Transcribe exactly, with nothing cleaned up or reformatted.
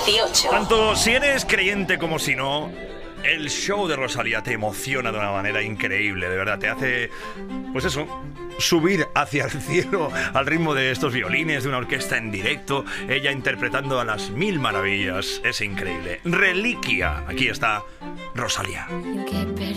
dieciocho. Tanto si eres creyente como si no, el show de Rosalía te emociona de una manera increíble, de verdad, te hace, pues eso, subir hacia el cielo al ritmo de estos violines, de una orquesta en directo, ella interpretando a las mil maravillas, es increíble. Reliquia, aquí está Rosalía.